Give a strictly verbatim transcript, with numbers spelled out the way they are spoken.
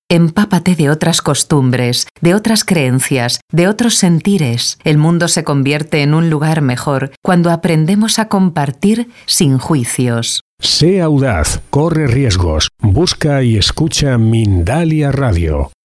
Empápate de otras costumbres, de otras creencias, de otros sentires. El mundo se convierte en un lugar mejor cuando aprendemos a compartir sin juicios. Sé audaz, corre riesgos, busca y escucha Mindalia Radio.